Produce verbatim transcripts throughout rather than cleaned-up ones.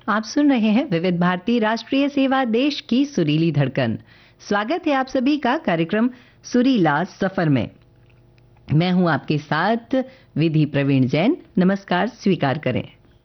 आप सुन रहे हैं विविध भारती राष्ट्रीय सेवा, देश की सुरीली धड़कन। स्वागत है आप सभी का कार्यक्रम सुरीला सफर में। मैं हूं आपके साथ विधि प्रवीण जैन। नमस्कार स्वीकार करें।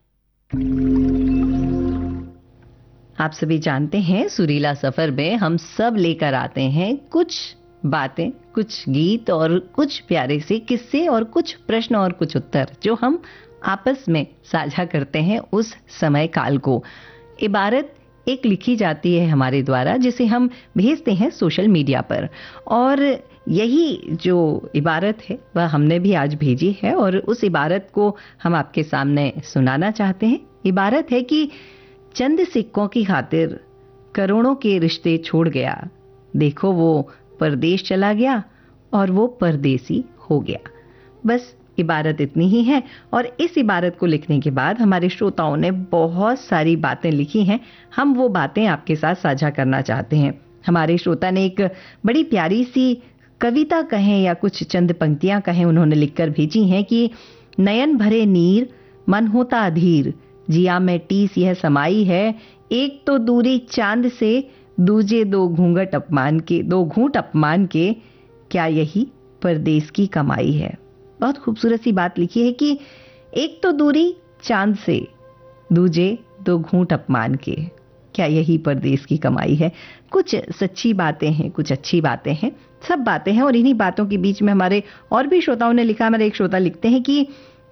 आप सभी जानते हैं सुरीला सफर में हम सब लेकर आते हैं कुछ बातें, कुछ गीत और कुछ प्यारे से किस्से और कुछ प्रश्न और कुछ उत्तर जो हम आपस में साझा करते हैं उस समय काल को। इबारत एक लिखी जाती है हमारे द्वारा जिसे हम भेजते हैं सोशल मीडिया पर, और यही जो इबारत है वह हमने भी आज भेजी है और उस इबारत को हम आपके सामने सुनाना चाहते हैं। इबारत है कि चंद सिक्कों की खातिर करोड़ों के रिश्ते छोड़ गया, देखो वो परदेश चला गया और वो परदेसी हो गया। बस इबारत इतनी ही है और इस इबारत को लिखने के बाद हमारे श्रोताओं ने बहुत सारी बातें लिखी हैं। हम वो बातें आपके साथ साझा करना चाहते हैं। हमारे श्रोता ने एक बड़ी प्यारी सी कविता कहें या कुछ चंद पंक्तियां कहें उन्होंने लिखकर भेजी हैं कि नयन भरे नीर मन होता अधीर, जिया में टीस यह समाई है, एक तो दूरी चांद से दूजे दो घूंघट अपमान के दो घूंट अपमान के, क्या यही परदेश की कमाई है। बहुत खूबसूरत सी बात लिखी है कि एक तो दूरी चांद से, दूजे दो घूंट अपमान के, क्या यही परदेश की कमाई है। कुछ सच्ची बातें हैं, कुछ अच्छी बातें हैं, सब बातें हैं और इन्हीं बातों के बीच में हमारे और भी श्रोताओं ने लिखा। हमारे एक श्रोता लिखते हैं कि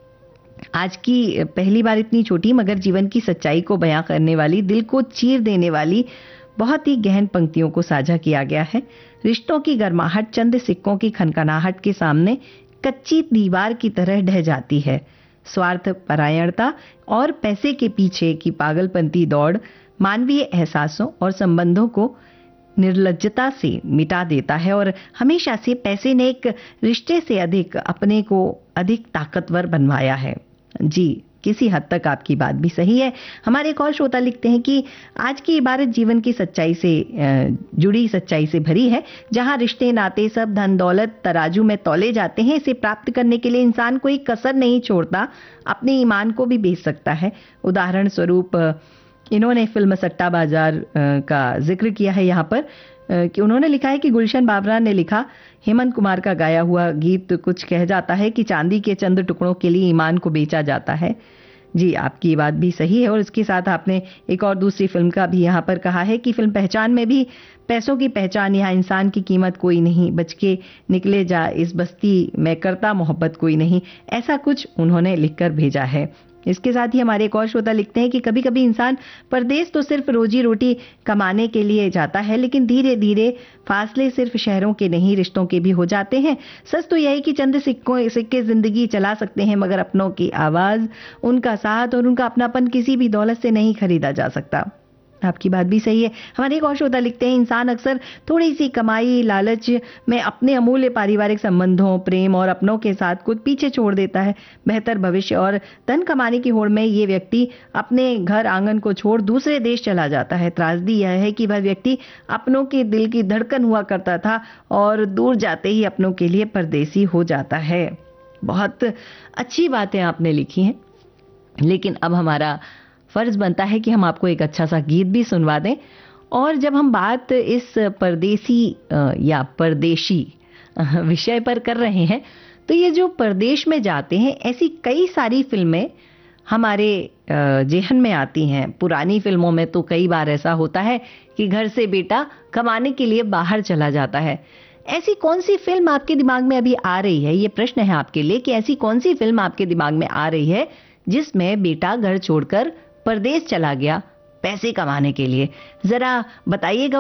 आज की पहली बार इतनी छोटी मगर जीवन की सच्चाई को बयां करने वाली, दिल को चीर देने वाली बहुत ही गहन पंक्तियों को साझा किया गया है। रिश्तों की गर्माहट चंद सिक्कों की खनखनाहट के सामने कच्ची दीवार की तरह ढह जाती है। स्वार्थ परायणता और पैसे के पीछे की पागलपंती दौड़ मानवीय एहसासों और संबंधों को निर्लज्जता से मिटा देता है और हमेशा से पैसे ने एक रिश्ते से अधिक अपने को अधिक ताकतवर बनवाया है। जी, किसी हद तक आपकी बात भी सही है। हमारे एक और श्रोता लिखते हैं कि आज की इबारत जीवन की सच्चाई से जुड़ी सच्चाई से भरी है, जहां रिश्ते नाते सब धन दौलत तराजू में तौले जाते हैं। इसे प्राप्त करने के लिए इंसान कोई कसर नहीं छोड़ता, अपने ईमान को भी बेच सकता है। उदाहरण स्वरूप इन्होंने फिल्म सट्टा बाजार का जिक्र किया है यहाँ पर कि उन्होंने लिखा है कि गुलशन बाबरा ने लिखा, हेमंत कुमार का गाया हुआ गीत कुछ कह जाता है कि चांदी के चंद टुकड़ों के लिए ईमान को बेचा जाता है। जी, आपकी बात भी सही है और इसके साथ आपने एक और दूसरी फिल्म का भी यहाँ पर कहा है कि फिल्म पहचान में भी पैसों की पहचान, यहाँ इंसान की कीमत कोई नहीं, बच के निकले जा इस बस्ती में करता मोहब्बत कोई नहीं। ऐसा कुछ उन्होंने लिखकर भेजा है। इसके साथ ही हमारे एक और श्रोता लिखते हैं कि कभी कभी इंसान परदेश तो सिर्फ रोजी रोटी कमाने के लिए जाता है, लेकिन धीरे धीरे फासले सिर्फ शहरों के नहीं रिश्तों के भी हो जाते हैं। सच तो यही कि चंद सिक्कों सिक्के जिंदगी चला सकते हैं, मगर अपनों की आवाज, उनका साथ और उनका अपनापन किसी भी दौलत से नहीं खरीदा जा सकता। आपकी बात भी सही है। हमारे एक और श्रोता लिखते हैं, इंसान अक्सर थोड़ी सी कमाई लालच में अपने अमूल्य पारिवारिक संबंधों, प्रेम और अपनों के साथ कुछ पीछे छोड़ देता है। बेहतर भविष्य और धन कमाने की होड़ में ये व्यक्ति अपने घर आंगन को छोड़ दूसरे देश चला जाता है। त्रासदी यह है कि वह व्यक्ति अपनों के दिल की धड़कन हुआ करता था और दूर जाते ही अपनों के लिए परदेसी हो जाता है। बहुत अच्छी बातें आपने लिखी हैं, लेकिन अब हमारा फर्ज बनता है कि हम आपको एक अच्छा सा गीत भी सुनवा दें। और जब हम बात इस परदेसी या परदेशी विषय पर कर रहे हैं, तो ये जो परदेश में जाते हैं, ऐसी कई सारी फिल्में हमारे जेहन में आती हैं। पुरानी फिल्मों में तो कई बार ऐसा होता है कि घर से बेटा कमाने के लिए बाहर चला जाता है। ऐसी कौन सी फिल्म आपके दिमाग में अभी आ रही है? ये प्रश्न है आपके लिए कि ऐसी कौन सी फिल्म आपके दिमाग में आ रही है जिसमें बेटा घर छोड़कर परदेश चला गया पैसे कमाने के लिए? जरा बताइएगा